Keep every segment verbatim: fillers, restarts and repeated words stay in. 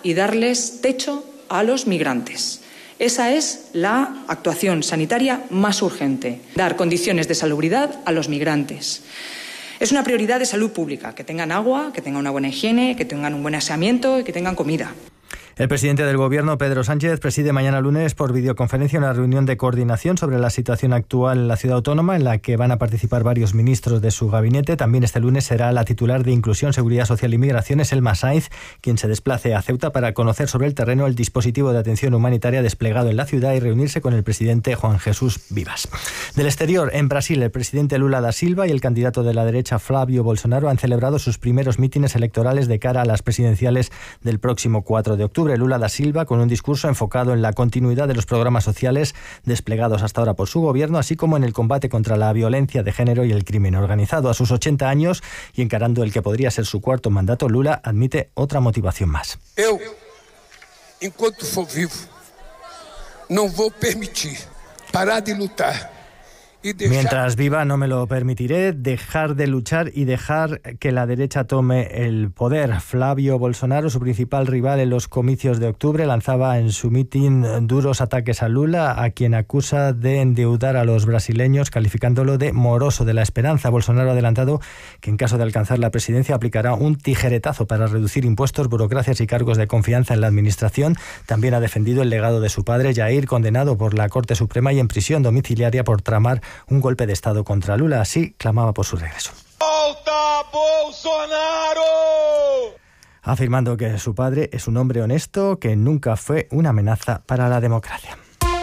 y darles techo a los migrantes. Esa es la actuación sanitaria más urgente, dar condiciones de salubridad a los migrantes. Es una prioridad de salud pública, que tengan agua, que tengan una buena higiene, que tengan un buen aseamiento y que tengan comida. El presidente del Gobierno, Pedro Sánchez, preside mañana lunes por videoconferencia una reunión de coordinación sobre la situación actual en la ciudad autónoma, en la que van a participar varios ministros de su gabinete. También este lunes será la titular de Inclusión, Seguridad Social y Migraciones, Elma Sainz, quien se desplace a Ceuta para conocer sobre el terreno el dispositivo de atención humanitaria desplegado en la ciudad y reunirse con el presidente Juan Jesús Vivas. Del exterior, en Brasil, el presidente Lula da Silva y el candidato de la derecha Flávio Bolsonaro han celebrado sus primeros mítines electorales de cara a las presidenciales del próximo cuatro de octubre. Lula da Silva, con un discurso enfocado en la continuidad de los programas sociales desplegados hasta ahora por su gobierno, así como en el combate contra la violencia de género y el crimen organizado. A sus ochenta años y encarando el que podría ser su cuarto mandato, Lula admite otra motivación más. Eu, enquanto for vivo, não vou permitir parar de lutar. Mientras viva no me lo permitiré, dejar de luchar y dejar que la derecha tome el poder. Flávio Bolsonaro, su principal rival en los comicios de octubre, lanzaba en su mitin duros ataques a Lula, a quien acusa de endeudar a los brasileños, calificándolo de moroso de la esperanza. Bolsonaro ha adelantado que en caso de alcanzar la presidencia aplicará un tijeretazo para reducir impuestos, burocracias y cargos de confianza en la administración. También ha defendido el legado de su padre, Jair, condenado por la Corte Suprema y en prisión domiciliaria por tramar un golpe de Estado contra Lula. Así clamaba por su regreso. ¡Volta Bolsonaro! Afirmando que su padre es un hombre honesto que nunca fue una amenaza para la democracia.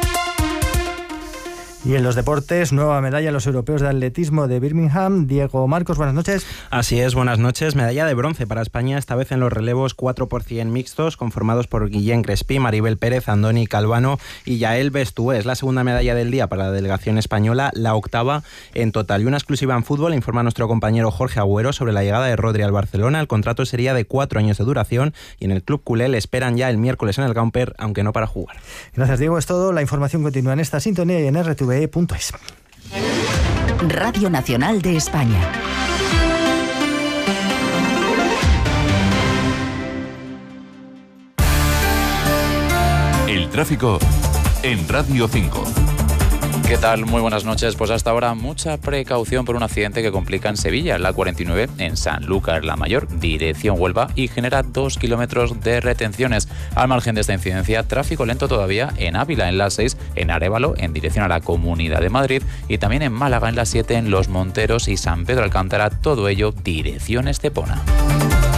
Y en los deportes, nueva medalla a los europeos de atletismo de Birmingham. Diego Marcos, buenas noches. Así es, buenas noches. Medalla de bronce para España, esta vez en los relevos cuatro por cien mixtos, conformados por Guillén Crespí, Maribel Pérez, Andoni Calvano y Yael Bestué. Es la segunda medalla del día para la delegación española, la octava en total. Y una exclusiva en fútbol, informa nuestro compañero Jorge Agüero sobre la llegada de Rodri al Barcelona. El contrato sería de cuatro años de duración y en el club culé le esperan ya el miércoles en el Gamper, aunque no para jugar. Gracias, Diego. Es todo. La información continúa en esta sintonía y en R T V E punto es. Radio Nacional de España. El tráfico en Radio cinco. ¿Qué tal? Muy buenas noches. Pues hasta ahora mucha precaución por un accidente que complica en Sevilla, la cuarenta y nueve en Sanlúcar la Mayor, dirección Huelva, y genera dos kilómetros de retenciones. Al margen de esta incidencia, tráfico lento todavía en Ávila, en la seis, en Arévalo, en dirección a la Comunidad de Madrid, y también en Málaga, en la siete, en Los Monteros y San Pedro Alcántara, todo ello dirección Estepona.